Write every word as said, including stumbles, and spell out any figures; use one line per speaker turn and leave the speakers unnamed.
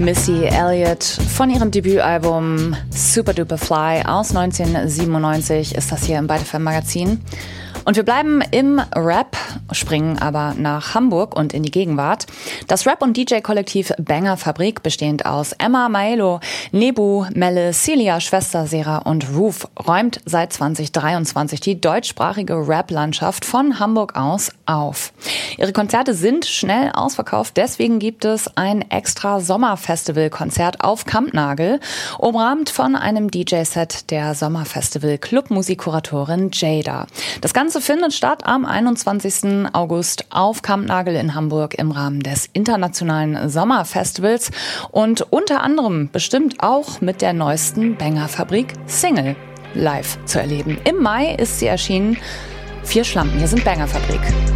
Missy Elliott von ihrem Debütalbum Super Duper Fly aus neunzehnhundertsiebenundneunzig ist das hier im Byte F M Magazin. Und wir bleiben im Rap, springen aber nach Hamburg und in die Gegenwart. Das Rap- und D J-Kollektiv Banger Fabrik, bestehend aus Emma, Maelo, Nebu, Melle, Celia, Schwester, Sera und Roof, räumt seit zwanzig dreiundzwanzig die deutschsprachige Rap-Landschaft von Hamburg aus auf. Ihre Konzerte sind schnell ausverkauft, deswegen gibt es ein extra Sommerfestival-Konzert auf Kampnagel, umrahmt von einem D J-Set der Sommerfestival-Clubmusikkuratorin Jada. Das Ganze findet statt am einundzwanzigsten August auf Kampnagel in Hamburg im Rahmen des internationalen Sommerfestivals und unter anderem bestimmt auch mit der neuesten Banger Fabrik Single live zu erleben. Im Mai ist sie erschienen. Vier Schlampen, hier sind Banger Fabrik.